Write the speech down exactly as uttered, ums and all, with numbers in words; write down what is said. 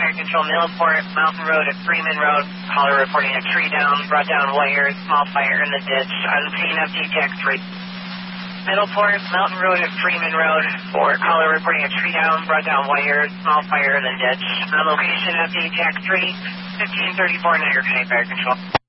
Fire Control, Millport, Mountain Road at Freeman Road. Caller reporting a tree down, brought down wires, small fire in the ditch. On P N F D Tech three. Middleport, Mountain Road at Freeman Road. four. Caller reporting a tree down, brought down wires, small fire in the ditch. On location F D Tech three, fifteen thirty-four Niagara County Fire Control.